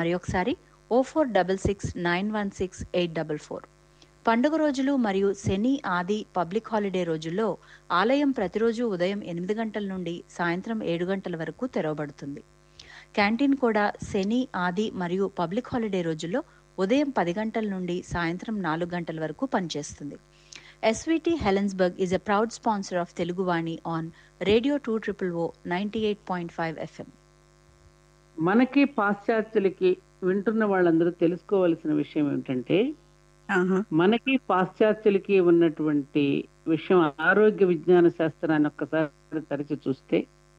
మరి ఒకసారి 0466916844. పండుగ రోజులు మరియు శని ఆది పబ్లిక్ హాలిడే రోజుల్లో ఆలయం ప్రతిరోజు ఉదయం 8 గంటల నుండి సాయంత్రం 7 గంటల వరకు తెరవబడుతుంది. క్యాంటీన్ కూడా శని ఆది మరియు పబ్లిక్ హాలిడే రోజుల్లో ఉదయం 10 గంటల నుండి సాయంత్రం 4 గంటల వరకు పనిచేస్తుంది. SVT Helensburgh is a proud sponsor of Teluguvani on radio 200 98.5 FM. మనకి పాశ్చాత్యులకి వింటున్న వాళ్ళందరూ తెలుసుకోవాల్సిన విషయం ఏమిటంటే, మనకి పాశ్చాత్యులకి ఉన్నటువంటి విషయం ఆరోగ్య విజ్ఞాన శాస్త్రాన్ని ఒక్కసారి తరచి చూస్తే,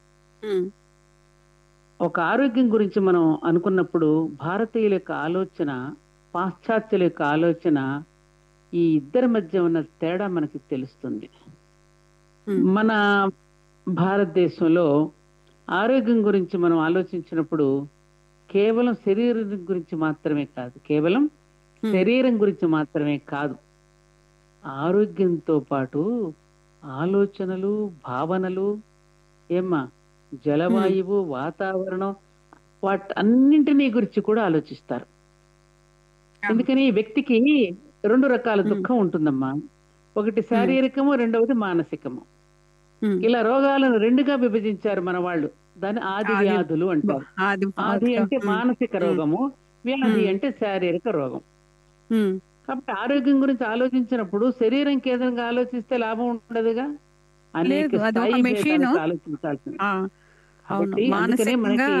ఒక ఆరోగ్యం గురించి మనం అనుకున్నప్పుడు భారతీయుల యొక్క ఆలోచన, పాశ్చాత్యుల యొక్క ఆలోచన, ఈ ఇద్దరి మధ్య ఉన్న తేడా మనకి తెలుస్తుంది. మన భారతదేశంలో ఆరోగ్యం గురించి మనం ఆలోచించినప్పుడు కేవలం శరీరం గురించి మాత్రమే కాదు, కేవలం శరీరం గురించి మాత్రమే కాదు, ఆరోగ్యంతో పాటు ఆలోచనలు, భావనలు, ఏమ్మా జలవాయువు, వాతావరణం, వాటన్నింటినీ గురించి కూడా ఆలోచిస్తారు. అందుకని వ్యక్తికి 2 రకాల దుఃఖం ఉంటుందమ్మా. ఒకటి శారీరకము, రెండవది మానసికము. ఇలా రోగాలను 2గా విభజించారు మన వాళ్ళు. దాన్ని ఆది వ్యాధులు అంటారు. ఆది అంటే మానసిక రోగము, వ్యాధి అంటే శారీరక రోగం. కాబట్టి ఆరోగ్యం గురించి ఆలోచించినప్పుడు శరీరం కేంద్రంగా ఆలోచిస్తే లాభం ఉండదుగా, అనేక స్థాయి భేదాలకు ఆలోచించాల్సింది. కాబట్టి అందుకనే మనకి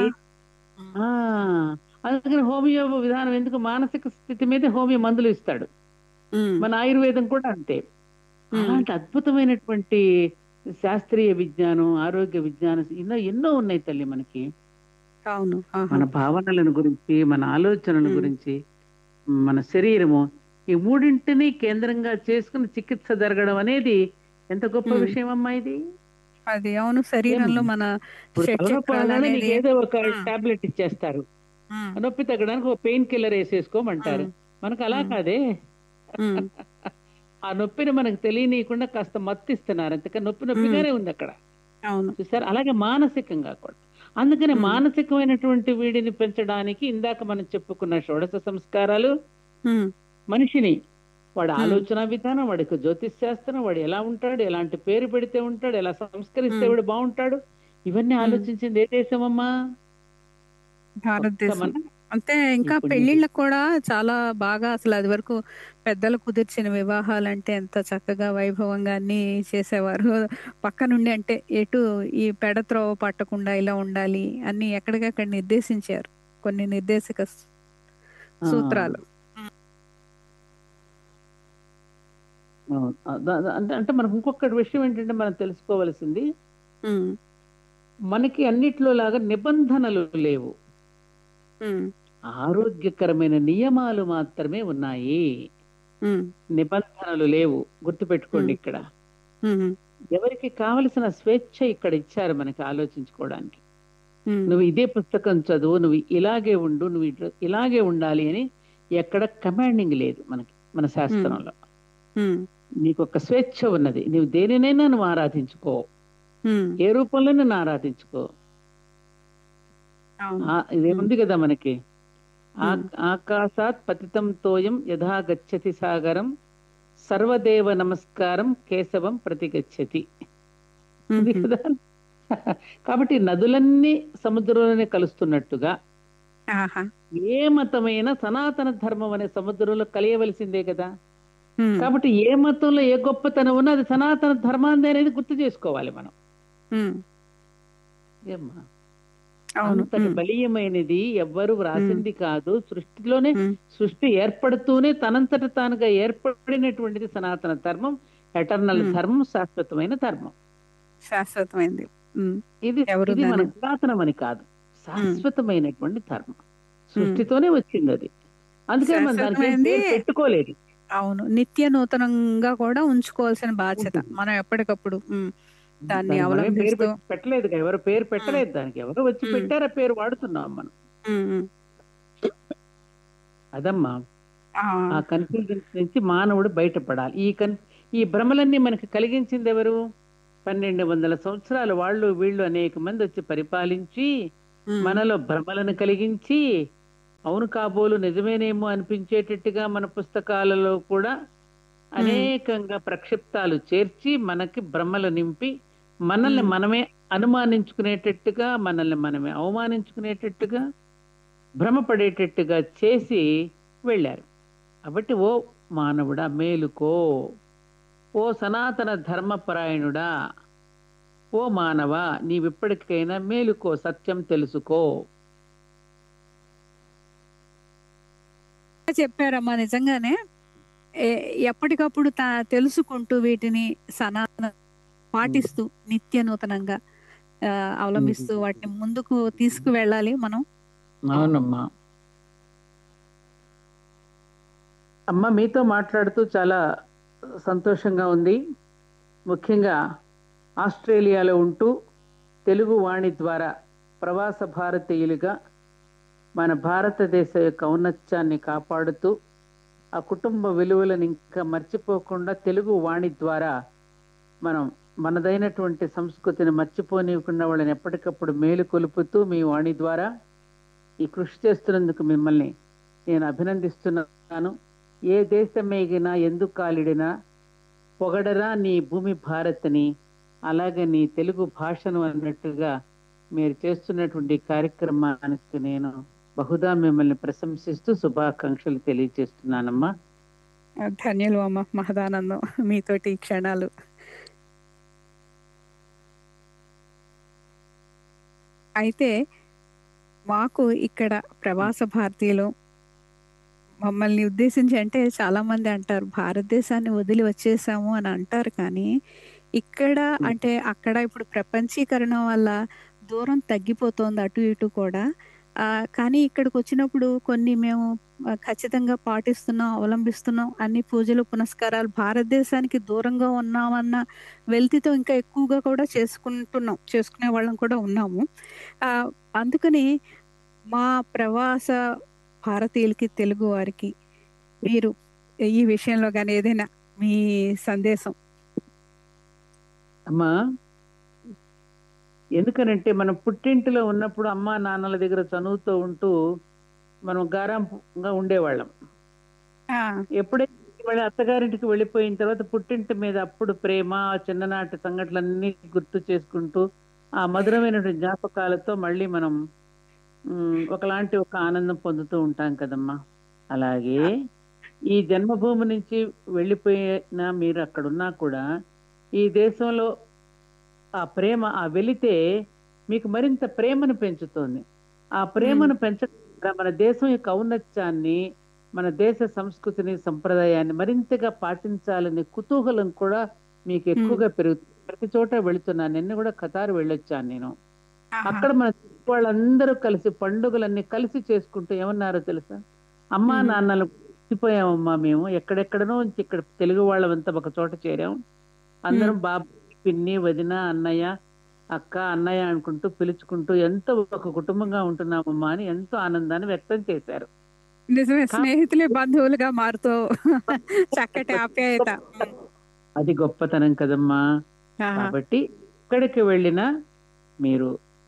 అందుకని హోమియో విధానం ఎందుకు, మానసిక స్థితి మీద హోమియో మందులు ఇస్తాడు. మన ఆయుర్వేదం కూడా అంతే. అలాంటి అద్భుతమైనటువంటి శాస్త్రీయ విజ్ఞానం, ఆరోగ్య విజ్ఞానం ఎన్నో ఉన్నాయి తల్లి మనకి. మన భావనలను గురించి, మన ఆలోచనల గురించి, మన శరీరము, ఈ మూడింటిని కేంద్రంగా చేసుకుని చికిత్స జరగడం అనేది ఎంత గొప్ప విషయం అమ్మా ఇది. అది అవును, శరీరంలో మన నీకు ఏదో ఒక టాబ్లెట్ ఇచ్చేస్తారు, నొప్పి తగ్గడానికి ఒక పెయిన్ కిల్లర్ వేసేసుకోమంటారు. మనకు అలా కాదే, ఆ నొప్పిని మనకు తెలియనీయకుండా కాస్త మత్తిస్తున్నారు, అంతకన్నా నొప్పిగానే ఉంది అక్కడ. చూసారు, అలాగే మానసికంగా కూడా. అందుకని మానసికమైనటువంటి వీడిని పెంచడానికి ఇందాక మనం చెప్పుకున్న షోడశ సంస్కారాలు, మనిషిని వాడి ఆలోచన విధానం, వాడికి జ్యోతిష్ శాస్త్రం, వాడు ఎలా ఉంటాడు, ఎలాంటి పేరు పెడితే ఉంటాడు, ఎలా సంస్కరిస్తే వాడు బాగుంటాడు, ఇవన్నీ ఆలోచించింది ఏ దేశమమ్మా? భారతదేశం. అంటే ఇంకా పెళ్లిళ్ళకు కూడా చాలా బాగా, అసలు అది వరకు పెద్దలు కుదిర్చిన వివాహాలంటే ఎంత చక్కగా వైభవంగా అన్ని చేసేవారు. పక్క నుండి అంటే ఎటు ఈ పెడత్రోవ పట్టకుండా ఇలా ఉండాలి అన్ని ఎక్కడికక్కడ నిర్దేశించారు, కొన్ని నిర్దేశక సూత్రాలు. అంటే మనకు ఇంకొకటి విషయం ఏంటంటే, మనం తెలుసుకోవలసింది, మనకి అన్నిట్లో లాగా నిబంధనలు లేవు, ఆరోగ్యకరమైన నియమాలు మాత్రమే ఉన్నాయి, నిబంధనలు లేవు. గుర్తుపెట్టుకోండి, ఇక్కడ ఎవరికి కావలసిన స్వేచ్ఛ ఇక్కడ ఇచ్చారు మనకి ఆలోచించుకోవడానికి. నువ్వు ఇదే పుస్తకం చదువు, నువ్వు ఇలాగే ఉండు, నువ్వు ఇలాగే ఉండాలి అని ఎక్కడ కమాండింగ్ లేదు మనకి, మన శాస్త్రంలో. నీకు ఒక స్వేచ్ఛ ఉన్నది, నువ్వు దేనినైనా నువ్వు ఆరాధించుకో, ఏ రూపంలోనూ ఆరాధించుకో. ఇదేముంది కదా మనకి, ఆకాశాత్ పతితం తోయం యథా గచ్చతి సాగరం సర్వదేవ నమస్కారం కేశవం ప్రతిగచ్చతి. కాబట్టి నదులన్నీ సముద్రంలోనే కలుస్తున్నట్టుగా ఏ మతమైన సనాతన ధర్మం అనే సముద్రంలో కలియవలసిందే కదా. కాబట్టి ఏ మతంలో ఏ గొప్పతనం ఉన్నా అది సనాతన ధర్మాందే అనేది గుర్తు చేసుకోవాలి మనం. ఏమ్మా, అంతటి బలీయమైనది ఎవ్వరు వ్రాసింది కాదు, సృష్టిలోనే సృష్టి ఏర్పడుతూనే తనంతట తానుగా ఏర్పడినటువంటిది సనాతన ధర్మం, ఎటర్నల్ ధర్మం, శాశ్వతమైన ధర్మం. శాశ్వతమైనది ఇది మన పురాతనం అని కాదు, శాశ్వతమైనటువంటి ధర్మం, సృష్టితోనే వచ్చింది అది. అందుకని మనం దానికి పెట్టుకోలేదు. అవును, నిత్య నూతనంగా కూడా ఉంచుకోవాల్సిన బాధ్యత మనం ఎప్పటికప్పుడు దాన్ని అవలంబిస్తూ. పెట్టలేదు, ఎవరు పేరు పెట్టలేదు దానికి, ఎవరు వచ్చి పెట్టారా పేరు వాడుతున్నాం మనం. అదమ్మా, ఆ కన్ఫ్యూజన్ నుంచి మానవుడు బయటపడాలి. ఈ భ్రమలన్నీ మనకి కలిగించింది ఎవరు? 1200 సంవత్సరాలు వాళ్ళు వీళ్ళు అనేక మంది వచ్చి పరిపాలించి మనలో భ్రమలను కలిగించి అవును కాబోలు నిజమేనేమో అనిపించేటట్టుగా మన పుస్తకాలలో కూడా అనేకంగా ప్రక్షిప్తాలు చేర్చి మనకి భ్రమలు నింపి మనల్ని మనమే అనుమానించుకునేటట్టుగా, మనల్ని మనమే అవమానించుకునేటట్టుగా, భ్రమపడేటట్టుగా చేసి వెళ్ళారు. కాబట్టి ఓ మానవుడా మేలుకో, ఓ సనాతన ధర్మపరాయణుడా, ఓ మానవ నీవిప్పటికైనా మేలుకో, సత్యం తెలుసుకో. చెప్పారమ్మా నిజంగానే. ఎప్పటికప్పుడు తెలుసుకుంటూ వీటిని సనాతన పాటిస్తూ నిత్య నూతనంగా అవలంబిస్తూ వాటిని ముందుకు తీసుకువెళ్ళాలి మనం. అవునమ్మా. అమ్మ మీతో మాట్లాడుతూ చాలా సంతోషంగా ఉంది. ముఖ్యంగా ఆస్ట్రేలియాలో ఉంటూ తెలుగు వాణి ద్వారా ప్రవాస భారతీయులుగా మన భారతదేశ యొక్క ఔన్నత్యాన్ని కాపాడుతూ ఆ కుటుంబ విలువలను ఇంకా మర్చిపోకుండా తెలుగు వాణి ద్వారా మనం మనదైనటువంటి సంస్కృతిని మర్చిపోనివ్వకుండా వాళ్ళని ఎప్పటికప్పుడు మేలు కొలుపుతూ మీ వాణి ద్వారా ఈ కృషి చేస్తున్నందుకు మిమ్మల్ని నేను అభినందిస్తున్నాను. ఏ దేశమేగినా ఎందుకు కాలిడినా పొగడరా నీ భూమి భారత్ని, అలాగే నీ తెలుగు భాషను అన్నట్టుగా మీరు చేస్తున్నటువంటి కార్యక్రమానికి నేను బహుదా మిమ్మల్ని ప్రశంసిస్తూ శుభాకాంక్షలు తెలియజేస్తున్నానమ్మా. ధన్యులు అమ్మ, మహదానందం మీతోటి ఈ క్షణాలు. అయితే మాకు ఇక్కడ ప్రవాస భారతీయులు మమ్మల్ని ఉద్దేశించి అంటే చాలా మంది అంటారు భారతదేశాన్ని వదిలి వచ్చేసాము అని అంటారు. కానీ ఇక్కడ అంటే అక్కడ ఇప్పుడు ప్రపంచీకరణ వల్ల దూరం తగ్గిపోతోంది అటు ఇటు కూడా. కానీ ఇక్కడికి వచ్చినప్పుడు కొన్ని మేము ఖచ్చితంగా పాటిస్తున్నాం, అవలంబిస్తున్నాం. అన్ని పూజలు పునస్కారాలు భారతదేశానికి దూరంగా ఉన్నామన్న వెల్తితో ఇంకా ఎక్కువగా కూడా చేసుకునే వాళ్ళం కూడా ఉన్నాము. అందుకని మా ప్రవాస భారతీయులకి, తెలుగు వారికి మీరు ఈ విషయంలో కానీ ఏదైనా మీ సందేశం? అమ్మా, ఎందుకనంటే మనం పుట్టింటిలో ఉన్నప్పుడు అమ్మా నాన్నల దగ్గర చదువుతూ ఉంటూ మనం గారాంగా ఉండేవాళ్ళం. ఎప్పుడైతే వాళ్ళ అత్తగారింటికి వెళ్ళిపోయిన తర్వాత పుట్టింటి మీద అప్పుడు ప్రేమ, చిన్ననాటి సంఘటనలన్నీ గుర్తు చేసుకుంటూ ఆ మధురమైనటువంటి జ్ఞాపకాలతో మళ్ళీ మనం ఒకలాంటి ఒక ఆనందం పొందుతూ ఉంటాం కదమ్మా. అలాగే ఈ జన్మభూమి నుంచి వెళ్ళిపోయినా మీరు అక్కడున్నా కూడా ఈ దేశంలో ఆ ప్రేమ, ఆ వెళితే మీకు మరింత ప్రేమను పెంచుతోంది. ఆ ప్రేమను పెంచకుండా మన దేశం యొక్క ఔన్నత్యాన్ని, మన దేశ సంస్కృతిని, సంప్రదాయాన్ని మరింతగా పాటించాలనే కుతూహలం కూడా మీకు ఎక్కువగా పెరుగుతుంది. ప్రతి చోట వెళుతున్నాను, నిన్న కూడా ఖతార్ వెళ్ళొచ్చాను నేను. అక్కడ మన వాళ్ళందరూ కలిసి పండుగలన్నీ కలిసి చేసుకుంటూ ఏమన్నారో తెలుసా, అమ్మా నాన్నలు మర్చిపోయామమ్మా, మేము ఎక్కడెక్కడనో ఇక్కడ తెలుగు వాళ్ళంతా ఒక చోట చేరాం, అందరం బాబు పిన్ని వదిన అన్నయ్య అక్క అన్నయ్య అనుకుంటూ పిలుచుకుంటూ ఎంతో ఒక కుటుంబంగా ఉంటున్నామమ్మా అని ఎంతో ఆనందాన్ని వ్యక్తం చేశారు. నిజమే, స్నేహితులే బంధువులుగా మారుతూ చక్కటి ఆప్యాయత. అది గొప్పతనం కదమ్మా. కాబట్టి ఎక్కడికి వెళ్ళినా మీరు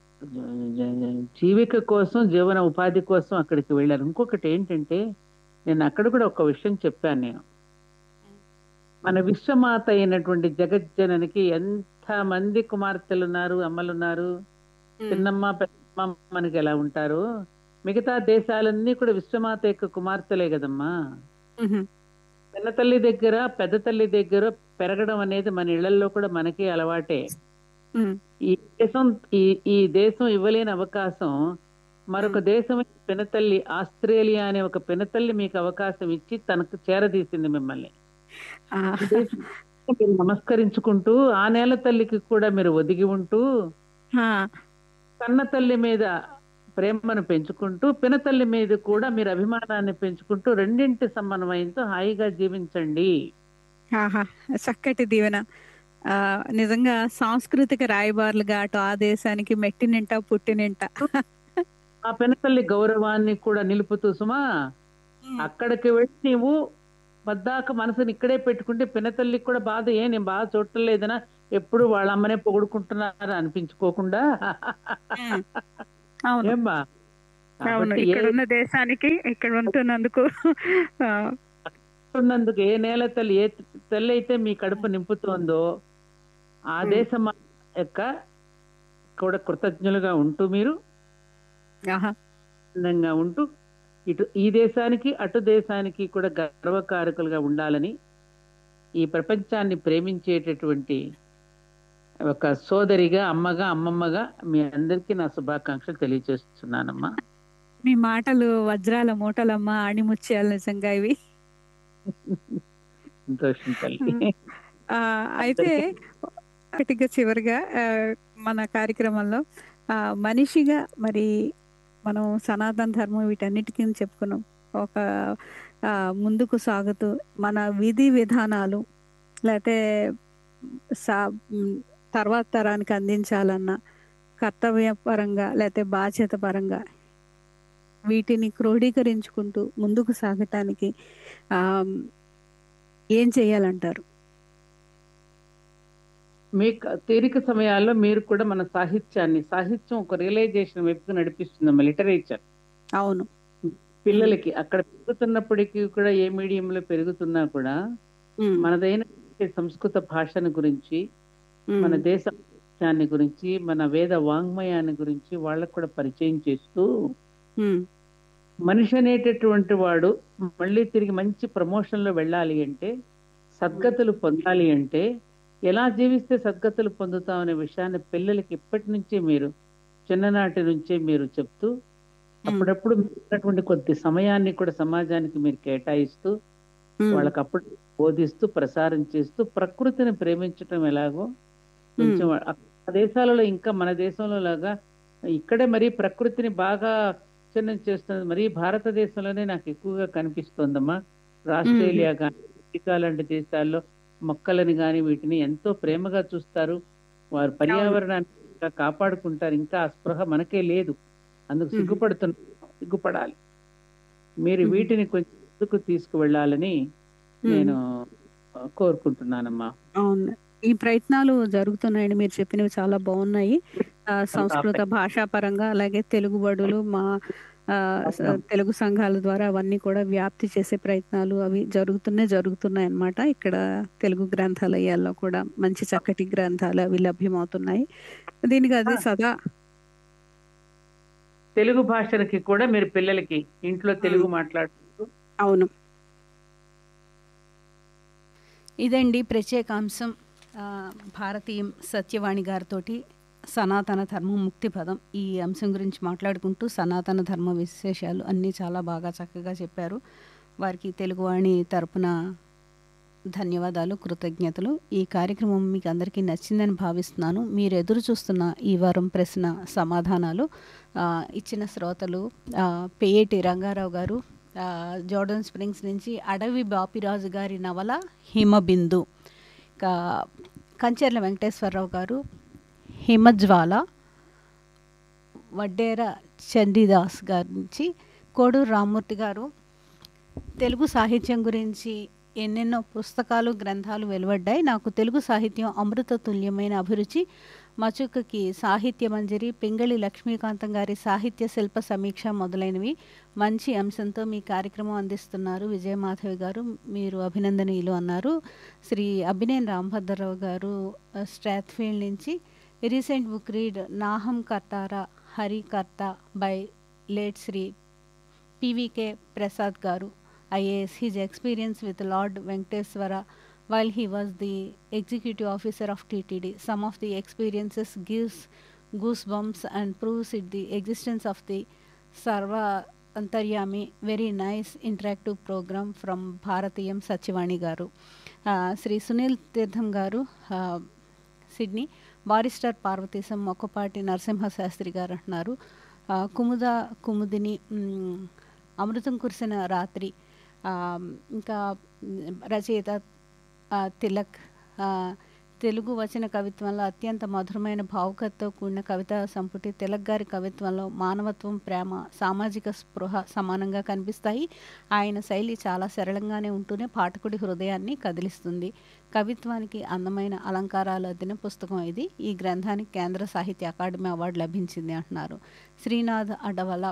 జీవిక కోసం, జీవన ఉపాధి కోసం అక్కడికి వెళ్ళారు. ఇంకొకటి ఏంటంటే నేను అక్కడ కూడా ఒక విషయం చెప్పాను. నేను మన విశ్వమాత అయినటువంటి జగజ్జననికి ఎంత మంది కుమార్తెలు ఉన్నారు, అమ్మలున్నారు. చిన్నమ్మ పెద్దమ్మ మనకి ఎలా ఉంటారు, మిగతా దేశాలన్నీ కూడా విశ్వమాత యొక్క కుమార్తెలే కదమ్మా. చిన్న తల్లి దగ్గర పెద్ద తల్లి దగ్గర పెరగడం అనేది మన ఇళ్లలో కూడా మనకి అలవాటే. ఈ దేశం ఇవ్వలేని అవకాశం మరొక దేశం పినతల్లి ఆస్ట్రేలియా అనే ఒక పినతల్లి మీకు అవకాశం ఇచ్చి తనకు చేరదీసింది మిమ్మల్ని. మీరు నమస్కరించుకుంటూ ఆ నేల తల్లికి కూడా మీరు ఒదిగి ఉంటూ కన్న తల్లి మీద ప్రేమను పెంచుకుంటూ పినతల్లి మీద కూడా మీరు అభిమానాన్ని పెంచుకుంటూ రెండింటి సమన్వయంతో హాయిగా జీవించండి. చక్కటి దీవెన. నిజంగా సాంస్కృతిక రాయబారులుగా అటు ఆ దేశానికి మెట్టినింట పుట్టినింట ఆ పినతల్లి గౌరవాన్ని కూడా నిలుపుతూ సుమా, అక్కడికి వెళ్ళి నీవు పద్దాక మనసుని ఇక్కడే పెట్టుకుంటే పినతల్లికి కూడా బాధ, నేను బాగా చూడలేదనా, ఎప్పుడు వాళ్ళ అమ్మనే పొగుడుకుంటున్నారా అనిపించుకోకుండా ఏమ్మా అవును. కాబట్టి ఇక్కడున్న దేశానికి ఇక్కడ ఉంటున్నందుకు ఉన్నందుకు ఏ నేల తల్లి ఏ తల్లి అయితే మీ కడుపు నింపుతోందో ఆ దేశం యొక్క కూడా కృతజ్ఞులుగా ఉంటూ మీరు ఆనందంగా ఉంటూ ఇటు ఈ దేశానికి అటు దేశానికి కూడా గర్వకారకులుగా ఉండాలని ఈ ప్రపంచాన్ని ప్రేమించేటటువంటి ఒక సోదరిగా, అమ్మగా, అమ్మమ్మగా మీ అందరికీ నా శుభాకాంక్షలు తెలియజేస్తున్నానమ్మా. మీ మాటలు వజ్రాల మూటలమ్మా, ఆణిముత్యాలు నిజంగా ఇవి. సంతోషం తల్లి. అయితే ఒకటిగా చివరిగా మన కార్యక్రమంలో మనిషిగా మరి మనం సనాతన ధర్మం వీటన్నిటికీ చెప్పుకున్నాం. ఒక ముందుకు సాగుతూ మన విధి విధానాలు లేకపోతే తర్వాత తరానికి అందించాలన్న కర్తవ్యపరంగా లేకపోతే బాధ్యత పరంగా వీటిని క్రోడీకరించుకుంటూ ముందుకు సాగటానికి ఏం చేయాలంటారు? మీ తీరిక సమయాల్లో మీరు కూడా మన సాహిత్యం ఒక రియలైజేషన్ వైపుకు నడిపిస్తుందమ్మా. లిటరేచర్ అవును పిల్లలకి అక్కడ పెరుగుతున్నప్పటికీ కూడా ఏ మీడియంలో పెరుగుతున్నా కూడా మనదైన సంస్కృత భాషను గురించి, మన దేశాన్ని గురించి, మన వేద వాంగ్మయాన్ని గురించి వాళ్ళకు కూడా పరిచయం చేస్తూ మనిషి అనేటటువంటి వాడు మళ్ళీ తిరిగి మంచి ప్రమోషన్ లో వెళ్ళాలి అంటే, సద్గతులు పొందాలి అంటే ఎలా జీవిస్తే సద్గతులు పొందుతాం అనే విషయాన్ని పిల్లలకి ఇప్పటి నుంచే మీరు చిన్ననాటి నుంచే మీరు చెప్తూ అప్పుడప్పుడు ఉన్నటువంటి కొద్ది సమయాన్ని కూడా సమాజానికి మీరు కేటాయిస్తూ వాళ్ళకి అప్పుడు బోధిస్తూ ప్రసారం చేస్తూ ప్రకృతిని ప్రేమించటం ఎలాగో కొంచెం ఆ దేశాలలో ఇంకా మన దేశంలో లాగా ఇక్కడే మరీ ప్రకృతిని బాగా చిన్నం చేస్తుంది. మరీ భారతదేశంలోనే నాకు ఎక్కువగా కనిపిస్తోందమ్మా. ఆస్ట్రేలియా కానీ అమెరికా లాంటి దేశాల్లో మొక్కలని కానీ వీటిని ఎంతో ప్రేమగా చూస్తారు. వారు పర్యావరణాన్ని కాపాడుకుంటారు. ఇంకా ఆ స్పృహ మనకే లేదు. అందుకు సిగ్గుపడాలి. మీరు వీటిని కొంచెం ముందుకు తీసుకువెళ్ళాలని నేను కోరుకుంటున్నానమ్మా. అవును, ఈ ప్రయత్నాలు జరుగుతున్నాయండి. మీరు చెప్పినవి చాలా బాగున్నాయి. సంస్కృత భాషా పరంగా అలాగే తెలుగు బడులు మా తెలుగు సంఘాల ద్వారా అవన్నీ కూడా వ్యాప్తి చేసే ప్రయత్నాలు అవి జరుగుతున్నాయి అన్నమాట. ఇక్కడ తెలుగు గ్రంథాలయాల్లో కూడా మంచి చక్కటి గ్రంథాలు అవి లభ్యమవుతున్నాయి. దీనికి అది సదా తెలుగు భాషలకి కూడా మీరు పిల్లలకి ఇంట్లో తెలుగు మాట్లాడుతూ. అవును, ఇదండి ప్రత్యేకాంశం. భారతీయం సత్యవాణి గారితో సనాతన ధర్మం ముక్తి పదం ఈ అంశం గురించి మాట్లాడుకుంటూ సనాతన ధర్మ విశేషాలు అన్నీ చాలా బాగా చక్కగా చెప్పారు. వారికి తెలుగువాణి తరపున ధన్యవాదాలు, కృతజ్ఞతలు. ఈ కార్యక్రమం మీకు అందరికీ నచ్చిందని భావిస్తున్నాను. మీరు ఎదురు చూస్తున్న ఈ వారం ప్రశ్న సమాధానాలు ఇచ్చిన శ్రోతలు పేయేటి రంగారావు గారు జోర్డన్ స్ప్రింగ్స్ నుంచి, అడవి బాపిరాజు గారి నవల హిమబిందు, కంచెర్ల వెంకటేశ్వరరావు గారు హిమజ్వాల, వడ్డేర చండీదాస్ గారి నుంచి, కోడూరు రామ్మూర్తి గారు తెలుగు సాహిత్యం గురించి ఎన్నెన్నో పుస్తకాలు గ్రంథాలు వెలువడ్డాయి. నాకు తెలుగు సాహిత్యం అమృత తుల్యమైన అభిరుచి. మచుకకి సాహిత్య మంజరి, పింగళి లక్ష్మీకాంతం గారి సాహిత్య శిల్ప సమీక్ష మొదలైనవి మంచి అంశంతో మీ కార్యక్రమం అందిస్తున్నారు విజయమాధవి గారు, మీరు అభినందనీయులు అన్నారు. శ్రీ అభినేన్ రాంభద్రరావు గారు స్ట్రాత్ఫీల్డ్ నుంచి, రీసెంట్ బుక్ రీడ్ నాహం కర్తారా హరికర్త by late Shri PVK Prasad గారు IAS, his experience with Lord Venkateswara while he was the executive officer of TTD. Some of the experiences gives goosebumps and proves it the existence of the Sarva Antaryami. Very nice interactive program from Bharatiyam Satyavani garu. Sri Sunil Tirtham garu Sydney, barrister Parvateesam Mokkapati Narasimha Sastry గారు అంటున్నారు. కుముదిని అమృతం కురిసిన రాత్రి, ఇంకా రచయిత తిలక్, తెలుగు వచన కవిత్వంలో అత్యంత మధురమైన భావుకతతో కూడిన కవితా సంపుటి. తిలక్ గారి కవిత్వంలో మానవత్వం, ప్రేమ, సామాజిక స్పృహ సమానంగా కనిపిస్తాయి. ఆయన శైలి చాలా సరళంగానే ఉంటూనే పాఠకుడి హృదయాన్ని కదిలిస్తుంది. కవిత్వానికి అందమైన అలంకారాలు అద్దిన పుస్తకం ఇది. ఈ గ్రంథానికి కేంద్ర సాహిత్య అకాడమీ అవార్డు లభించింది అంటున్నారు. శ్రీనాథ్ అడవల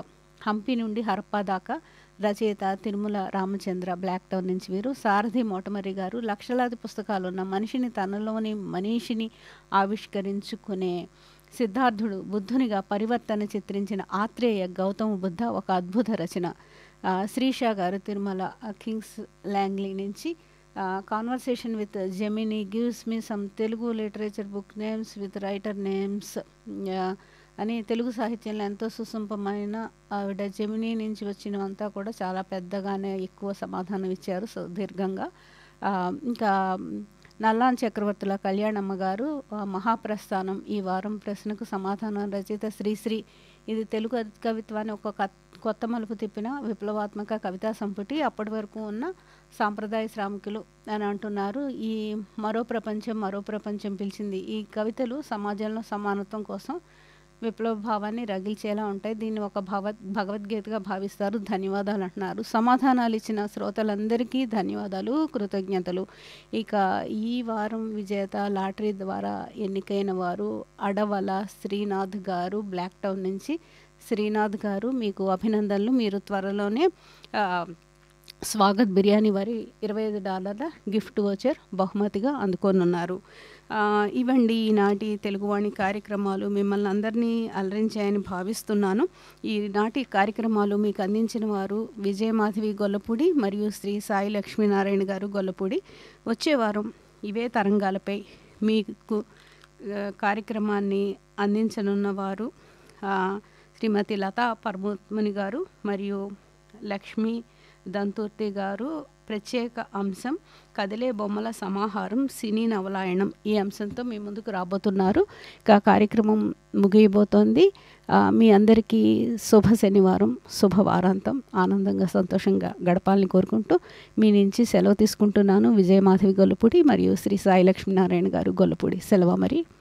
హంపి నుండి హరప్పా దాకా రచయిత తిరుమల రామచంద్ర బ్లాక్ టౌన్ నుంచి వీరు. సారథి మోటమర్రి గారు లక్షలాది పుస్తకాలు ఉన్న మనిషిని తనలోని మనీషిని ఆవిష్కరించుకునే సిద్ధార్థుడు బుద్ధునిగా పరివర్తన చిత్రించిన ఆత్రేయ గౌతమ బుద్ధ ఒక అద్భుత రచన. శ్రీషా గారు తిరుమల కింగ్స్ ల్యాంగ్లీ నుంచి conversation with Gemini gives me some Telugu literature book names with writer names అని తెలుగు సాహిత్యంలో ఎంతో సుసంపమైన ఆవిడ జెమినీ నుంచి వచ్చినవంతా కూడా చాలా పెద్దగానే ఎక్కువ సమాధానం ఇచ్చారు సుదీర్ఘంగా. ఇంకా నల్లాన్ చక్రవర్తుల కళ్యాణమ్మ గారు మహాప్రస్థానం ఈ వారం ప్రశ్నకు సమాధానం రచయిత శ్రీశ్రీ. ఇది తెలుగు కవిత్వాన్ని ఒక కొత్త మలుపు తిప్పిన విప్లవాత్మక కవితా సంపుటి. అప్పటి వరకు ఉన్న సాంప్రదాయ శ్రామికులు అని అంటున్నారు. ఈ మరో ప్రపంచం పిలిచింది. ఈ కవితలు సమాజంలో సమానత్వం కోసం విప్లవ భావాన్ని రగిల్చేలా ఉంటాయి. దీన్ని ఒక భగవద్గీతగా భావిస్తారు. ధన్యవాదాలు అంటున్నారు. సమాధానాలు ఇచ్చిన శ్రోతలందరికీ ధన్యవాదాలు, కృతజ్ఞతలు. ఇక ఈ వారం విజేత లాటరీ ద్వారా ఎన్నికైన వారు అడవల శ్రీనాథ్ గారు బ్లాక్ టౌన్ నుంచి. శ్రీనాథ్ గారు మీకు అభినందనలు. మీరు త్వరలోనే స్వాగత్ బిర్యానీ వారి $25 గిఫ్ట్ వోచర్ బహుమతిగా అందుకోనున్నారు. ఇవండి ఈనాటి తెలుగువాణి కార్యక్రమాలు. మిమ్మల్ని అందరినీ అలరించాయని భావిస్తున్నాను. ఈనాటి కార్యక్రమాలు మీకు అందించిన వారు విజయమాధవి గొల్లపూడి మరియు శ్రీ సాయి లక్ష్మీనారాయణ గారు గొల్లపూడి. వచ్చే వారం ఇవే తరంగాలపై మీకు కార్యక్రమాన్ని అందించనున్నవారు శ్రీమతి లతా పరమోత్ముని గారు మరియు లక్ష్మీ దంతూర్తి గారు. ప్రత్యేక అంశం కదిలే బొమ్మల సమాహారం సినీ నవలాయనం. ఈ అంశంతో మీ ముందుకు రాబోతున్నారు. ఇక కార్యక్రమం ముగియబోతోంది. మీ అందరికీ శుభ శనివారం, శుభవారాంతం ఆనందంగా సంతోషంగా గడపాలని కోరుకుంటూ మీ నుంచి సెలవు తీసుకుంటున్నాను. విజయమాధవి గొల్లపూడి మరియు శ్రీ సాయి లక్ష్మీనారాయణ గారు గొల్లపూడి. సెలవు మరి.